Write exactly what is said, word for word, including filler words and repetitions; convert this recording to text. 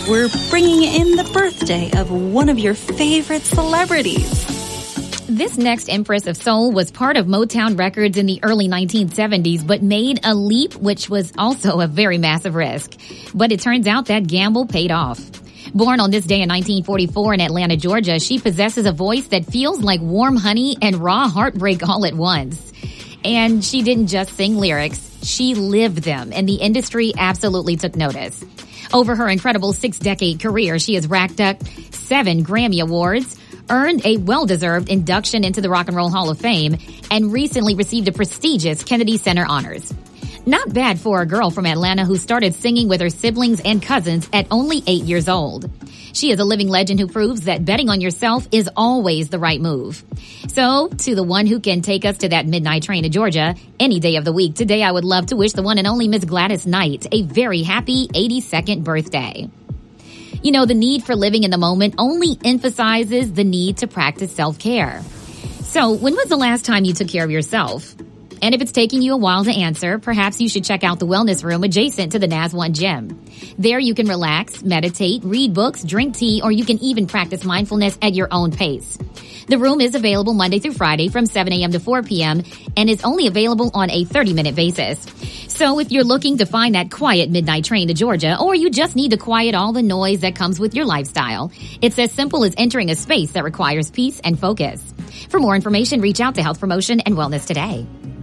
we're bringing in the birthday of one of your favorite celebrities. This next Empress of Soul was part of Motown Records in the early nineteen seventies, but made a leap, which was also a very massive risk. But it turns out that gamble paid off. Born on this day in nineteen forty-four in Atlanta, Georgia, she possesses a voice that feels like warm honey and raw heartbreak all at once. And she didn't just sing lyrics, she lived them, and the industry absolutely took notice. Over her incredible six-decade career, she has racked up seven Grammy Awards, earned a well-deserved induction into the Rock and Roll Hall of Fame, and recently received a prestigious Kennedy Center honors. Not bad for a girl from Atlanta who started singing with her siblings and cousins at only eight years old. She is a living legend who proves that betting on yourself is always the right move. So, to the one who can take us to that midnight train to Georgia any day of the week, today I would love to wish the one and only Miss Gladys Knight a very happy eighty-second birthday. You know, the need for living in the moment only emphasizes the need to practice self-care. So, when was the last time you took care of yourself? And if it's taking you a while to answer, perhaps you should check out the wellness room adjacent to the N A S one gym. There you can relax, meditate, read books, drink tea, or you can even practice mindfulness at your own pace. The room is available Monday through Friday from seven a.m. to four p.m. and is only available on a thirty-minute basis. So if you're looking to find that quiet midnight train to Georgia, or you just need to quiet all the noise that comes with your lifestyle, it's as simple as entering a space that requires peace and focus. For more information, reach out to Health Promotion and Wellness Today.